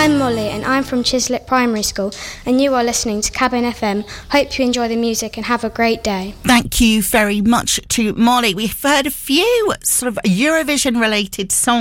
I'm Molly and I'm from Chislett Primary School, and you are listening to Cabin FM. Hope you enjoy the music and have a great day. Thank you very much to Molly. We've heard a few sort of Eurovision related songs